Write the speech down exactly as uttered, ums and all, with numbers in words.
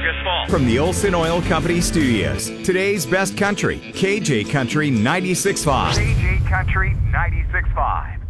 Fergus Falls. From the Olson Oil Company Studios, today's best country, K J Country ninety-six point five. K J Country ninety-six point five.